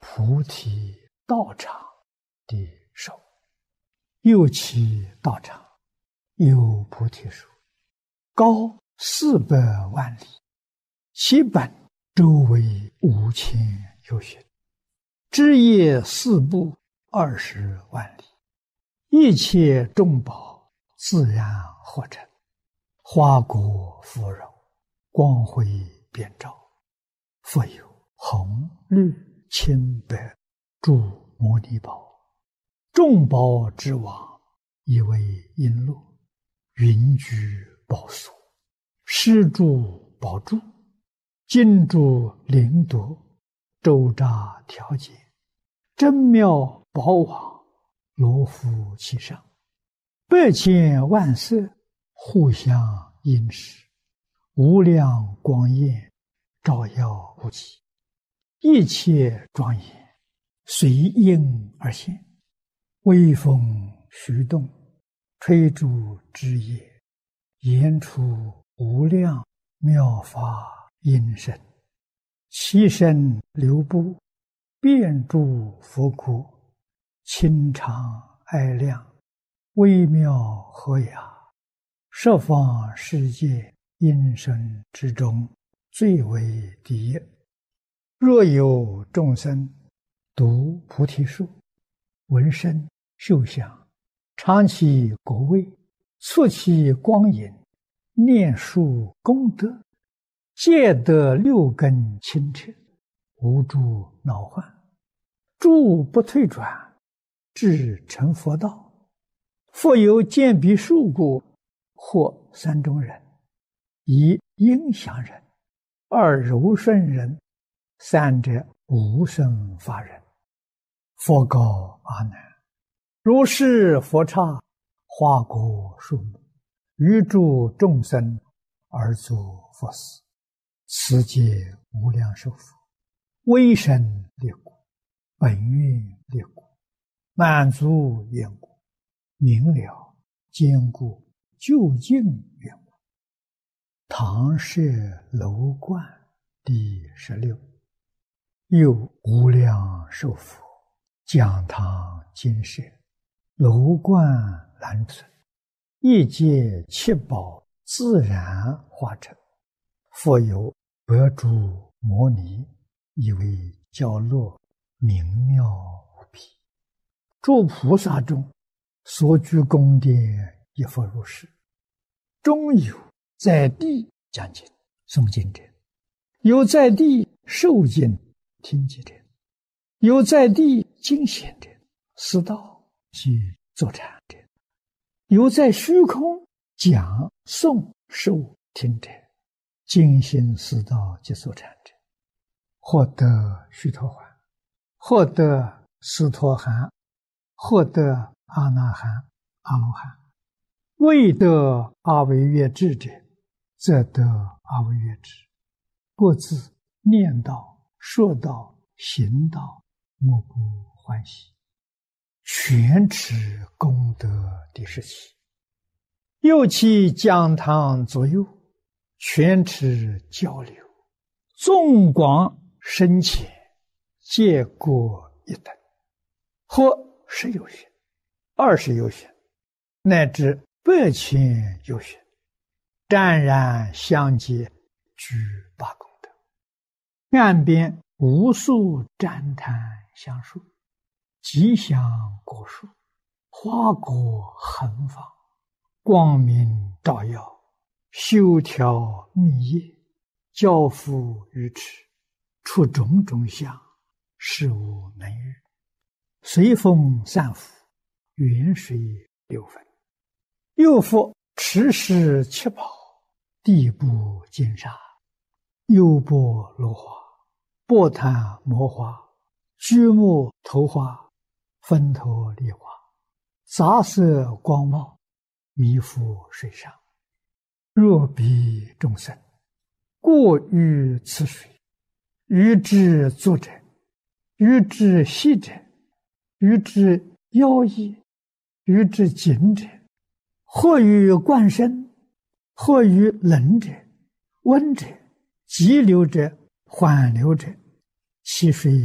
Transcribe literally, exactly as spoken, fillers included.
菩提道场的手，右其道场有菩提树，高四百万里，其本周围五千由旬，枝叶四部二十万里，一切众宝自然合成，花果芙蓉，光辉遍照，复有红绿青白诸摩尼宝，众宝之王，以为璎珞，云居宝所，施诸宝柱，金珠灵夺，周匝调节，真妙宝网，罗浮其上，百千万色，互相映饰，无量光焰，照耀不齐，一切庄严，随应而现，微风徐动，吹竹枝叶，言出无量妙法音声，其身流布，遍诸佛国，清常爱亮，微妙和雅，十方世界音声之中，最为第一。若有众生读菩提树，闻声嗅香，尝其果味，触其光影，念树功德，皆得六根清澈，无诸恼患，诸不退转，至成佛道。复有见彼树故，或三种人：一应祥人，二柔顺人，三者无生法人。佛告阿难：如是佛刹，花果树木，于诸众生而作佛事，此皆无量寿佛，威神力故，本愿力故，满足愿故，明了坚固究竟愿故。唐舍楼观第十六。又无量寿佛，讲堂金舍，楼观兰存，一界七宝自然化成，复有百诸摩尼，以为教乐，明妙无比。诸菩萨中，所居宫殿亦复如是。中有在地讲经诵经者，有在地受经听经者，有在地经显者，思道及坐禅者，有在虚空讲诵受听者，精心思道及坐禅者，获得须陀洹，获得斯陀含，获得阿那含、阿罗汉。未得阿惟越致者，则得阿惟越致。各自念道、说道、行道，莫不欢喜，全持功德第十七。又其讲堂左右，全持交流，纵广深浅，皆各一等，或十有旬，二十有旬，乃至百千有旬，湛然相接，具八功德。岸边无数旃檀香树，吉祥果树，花果横放，光明照耀，修条密叶，交付于持，出种种相，事无能喻。随风散伏，远水流分。又复持世七宝，地部金沙，优波罗花，波檀摩花，居木头花，分头梨花，杂色光茂，弥覆水上。若彼众生过于此水，于之作者，于之息者，于之妖异，于之紧者，或于灌身，或于冷者、温者、急流者、缓流者，其水